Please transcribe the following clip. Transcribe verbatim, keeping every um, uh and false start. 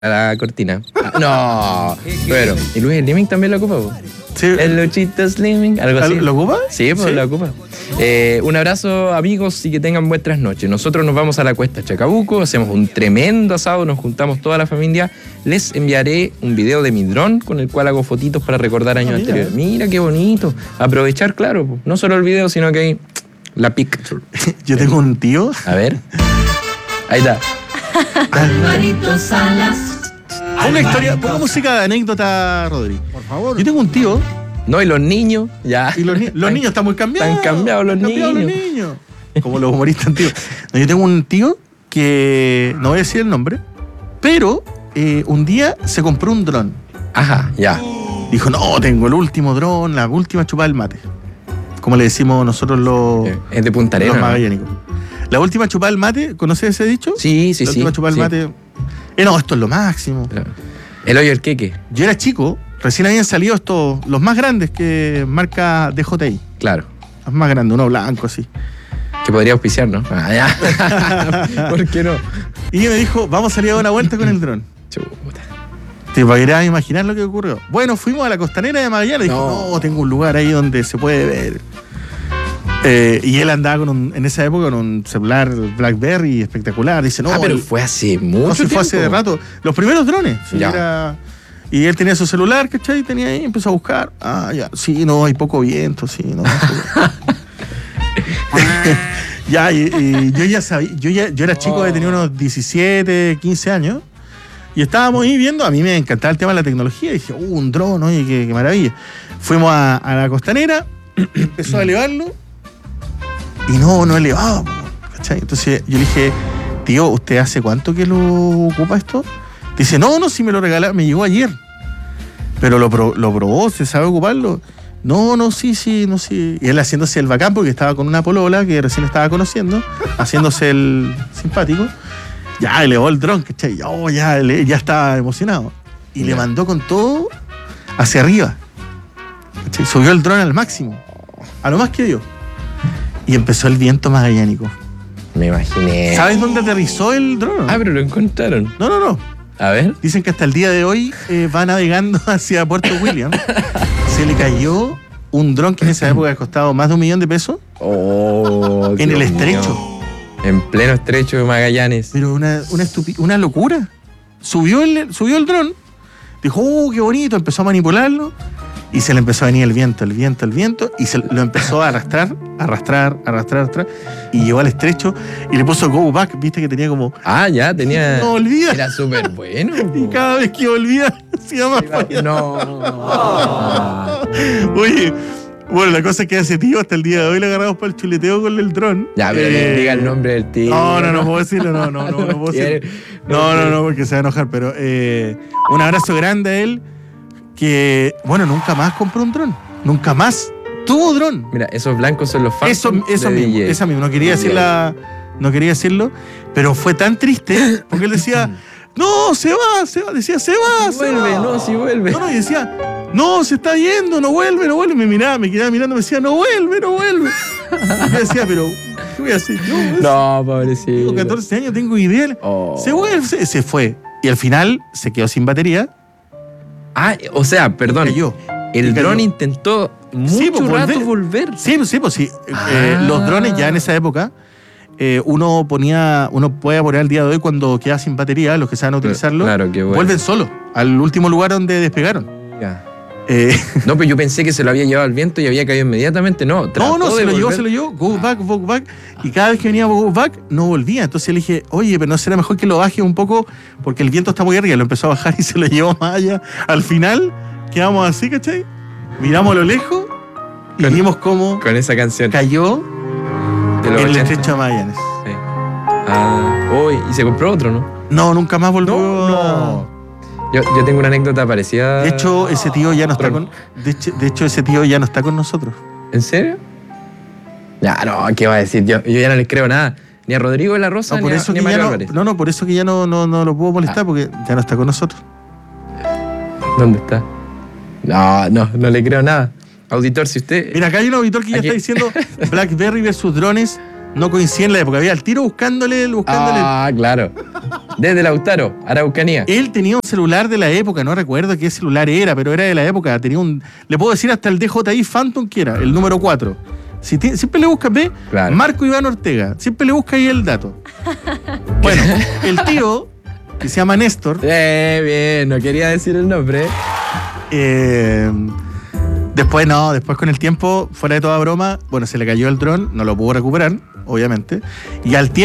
la cortina. No, pero y Luis Slimming también lo ocupa, po. Sí. El Luchito Slimming, algo así. ¿Lo ocupa? Sí, pues ¿Sí? lo ocupa. Eh, un abrazo, amigos, y que tengan buenas noches. Nosotros nos vamos a la Cuesta Chacabuco, hacemos un tremendo asado, nos juntamos toda la familia. Les enviaré un video de mi dron con el cual hago fotitos para recordar años Ah, mira. anteriores. Mira qué bonito. Aprovechar, claro, po. No solo el video, sino que hay la picture. Yo tengo un tío. A ver. Ahí está. Alvarito Salas. Una historia, ponga música de anécdota, Rodri. Por favor. Yo tengo un tío No, y los niños, ya. y los, ni- los niños están muy cambiados. Están cambiados los Están cambiados niños. los niños. Como los humoristas antiguos. No, yo tengo un tío que no voy a decir el nombre, pero eh, un día se compró un dron. Ajá, ya. Dijo, no, tengo el último dron, la última chupada del mate. Como le decimos nosotros los, Es de Punta los Arenas, ¿no? magallánicos. La última chupada del mate, ¿conoces ese dicho? Sí, sí, la sí. última chupada sí. del mate. Eh, no, esto es lo máximo. El hoyo del queque, Yo era chico, recién habían salido estos, los más grandes que marca D J I. claro. Los más grandes, uno blanco así. Que podría auspiciar, ¿no? Ah, ya. ¿Por qué no? Y me dijo, vamos a salir a dar una vuelta con el dron. Chuta. Te podrías imaginar lo que ocurrió. Bueno, fuimos a la costanera de Magallanes. Dijo, No. no, tengo un lugar ahí donde se puede ver. Eh, y él andaba con un, en esa época con un celular BlackBerry espectacular. Dice, no, ah, pero el- fue hace mucho no, sí, tiempo. fue hace rato. Los primeros drones. Sí, Ya. era- y él tenía su celular, ¿cachai? Tenía ahí, empezó a buscar. Ah, ya, sí, no, hay poco viento, sí, no. ya, y, y yo ya sabía, yo ya, yo era chico, Oh. tenía unos diecisiete, quince años. Y estábamos ahí viendo, a mí me encantaba el tema de la tecnología. Y dije, uh, un dron, oye, qué, qué maravilla. Fuimos a, a la costanera, empezó a elevarlo. Y no, no elevaba, po, ¿cachai? Entonces yo le dije, tío, ¿usted hace cuánto que lo ocupa esto? Dice, no, no, si me lo regalaron, me llegó ayer. Pero lo, pro- lo probó, ¿se sabe ocuparlo? No, no, sí, sí, no, sí. Y él haciéndose el bacán porque estaba con una polola que recién estaba conociendo, haciéndose el simpático. Ya elevó el dron, ¿cachai? Oh, ya, le- ya estaba emocionado. Y Ya. le mandó con todo hacia arriba. ¿Cachai? Subió el dron al máximo, a lo más que dio. Y empezó el viento magallánico. Me imaginé. ¿Sabes dónde aterrizó el dron? Ah, pero lo encontraron. No, no, no. A ver. Dicen que hasta el día de hoy eh, va navegando hacia Puerto William. Se le cayó un dron que en esa época costaba más de un millón de pesos Oh, en el Dios estrecho. mío. En pleno estrecho de Magallanes. Pero una, una, estupi- una locura. Subió el, subió el dron, dijo, oh, qué bonito, empezó a manipularlo y se le empezó a venir el viento, el viento, el viento y se lo empezó a arrastrar, arrastrar, arrastrar, arrastrar y llegó al estrecho y le puso go back, viste que tenía como, Ah, ya, tenía. no olvida. Era súper bueno. Y po. cada vez que volvía, se iba más para allá. No. Oye, bueno, la cosa es que ese tío hasta el día de hoy le agarramos para el chuleteo con el dron. Ya, pero Eh, diga el nombre del tío. No, no, no puedo decirlo, no, no, no, no puedo quiere. decirlo. No, no, no, porque se va a enojar, pero eh, un abrazo grande a él, que, bueno, nunca más compró un dron. Nunca más tuvo dron. Mira, esos blancos son los fans. Eso, eso mismo, esa mismo, no quería decir la, no quería decirlo, pero fue tan triste, porque él decía, no, se va, se va, decía, se va, Si se vuelve, va. no, si vuelve. No, no, y decía, no, se está yendo, no vuelve, no vuelve. Me miraba, me quedaba mirando, me decía, no vuelve, no vuelve. Y yo decía, pero, ¿qué voy a hacer? Yo, pues, No, pobrecito. tengo catorce años, tengo idea. Oh. Se vuelve, se, se fue. Y al final se quedó sin batería. Ah, o sea, perdón. Cayó. El Y cayó. dron intentó mucho Sí, pues, rato volver. volver. Sí, pues, sí, pues sí. Eh, Ah. los drones ya en esa época, eh, uno ponía, uno puede poner al día de hoy cuando queda sin batería, los que saben utilizarlo, Claro, que bueno. vuelven solos al último lugar donde despegaron. Ya. Eh, No, pero yo pensé que se lo había llevado al viento y había caído inmediatamente. No, No, trató no, de se lo llevó, volver. se lo llevó, go back, go back. Y cada vez que venía go back, no volvía. Entonces le dije, oye, pero no será mejor que lo baje un poco, porque el viento está muy arriba. Lo empezó a bajar y se lo llevó más allá. Al final, quedamos así, ¿cachai? Miramos a lo lejos y Con- vimos cómo Con esa canción. cayó de los en el ochenta. estrecho de Magallanes. Sí. Ah, uy, y se compró otro, ¿no? No, nunca más volvió. No, Yo, yo tengo una anécdota parecida. De hecho, ese tío ya no está Ron. con. De hecho, de hecho, ese tío ya no está con nosotros. ¿En serio? Ya, no, ¿qué va a decir? Yo, yo ya no les creo nada. Ni a Rodrigo de la Rosa, No, por ni, a, eso ni a que ya Mario no, Álvarez. no, no, por eso que ya no, no, no lo puedo molestar, Ah. porque ya no está con nosotros. ¿Dónde está? No, no, no le creo nada. Auditor, si usted... Mira, acá hay un auditor que ya Aquí. está diciendo BlackBerry versus drones no coinciden en la época. Había al tiro buscándole, buscándole. Ah, claro. Desde Lautaro, Araucanía. Él tenía un celular de la época, no recuerdo qué celular era, pero era de la época. Tenía un, le puedo decir hasta el D J I Phantom que era, el número cuatro. Si te, siempre le buscas, ve, Claro. Marco Iván Ortega. Siempre le buscas ahí el dato. Bueno, el tío, que se llama Néstor, Eh, bien, no quería decir el nombre. eh, después no, después con el tiempo, fuera de toda broma, bueno, se le cayó el dron, no lo pudo recuperar, obviamente. Y al tiempo